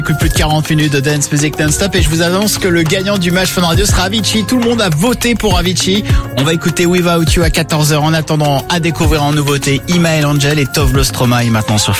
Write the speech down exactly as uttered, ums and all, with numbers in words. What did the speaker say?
Plus de quarante minutes de dance music non-stop et je vous annonce que le gagnant du match Fun Radio sera Avicii. Tout le monde a voté pour Avicii. On va écouter Without You à quatorze heures. En attendant, à découvrir en nouveauté Imael Angel et Tove Lo Stromae maintenant sur